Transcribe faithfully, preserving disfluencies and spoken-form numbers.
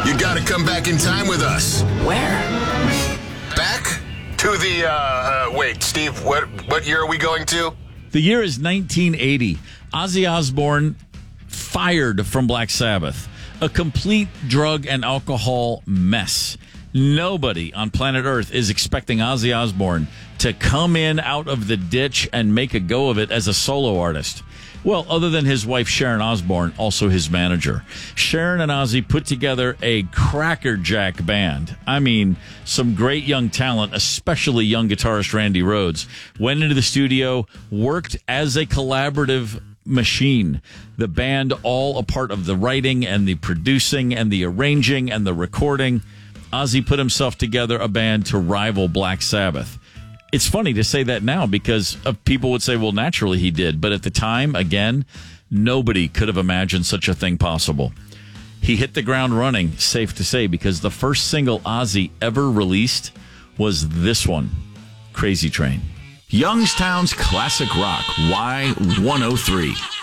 You got to come back in time with us. Where? Back to the, uh, uh, wait, Steve, what, what year are we going to? The year is nineteen eighty. Ozzy Osbourne fired from Black Sabbath. A complete drug and alcohol mess. Nobody on planet Earth is expecting Ozzy Osbourne to come in out of the ditch and make a go of it as a solo artist. Well, other than his wife, Sharon Osbourne, also his manager. Sharon and Ozzy put together a crackerjack band. I mean, some great young talent, especially young guitarist Randy Rhoads, went into the studio, worked as a collaborative machine. The band all a part of the writing and the producing and the arranging and the recording. Ozzy put himself together a band to rival Black Sabbath. It's funny to say that now because of people would say, well, naturally he did. But at the time, again, nobody could have imagined such a thing possible. He hit the ground running, safe to say, because the first single Ozzy ever released was this one, Crazy Train. Youngstown's Classic Rock, Y one oh three.